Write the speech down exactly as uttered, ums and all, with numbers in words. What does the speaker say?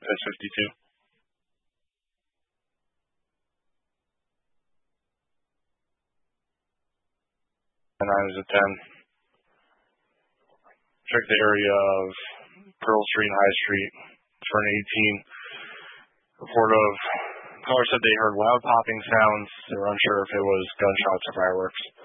That's fifty-two. And nine is a ten. Check the area of Pearl Street and High Street for an eighteen. Report of caller said they heard loud popping sounds. They were unsure if it was gunshots or fireworks.